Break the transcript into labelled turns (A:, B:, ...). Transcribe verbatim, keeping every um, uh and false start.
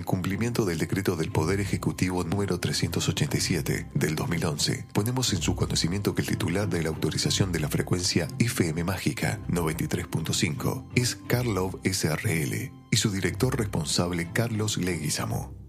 A: el cumplimiento del decreto del Poder Ejecutivo número trescientos ochenta y siete del dos mil once, ponemos en su conocimiento que el titular de la autorización de la frecuencia F M Mágica noventa y tres punto cinco es Karlov S R L y su director responsable Carlos Leguizamo.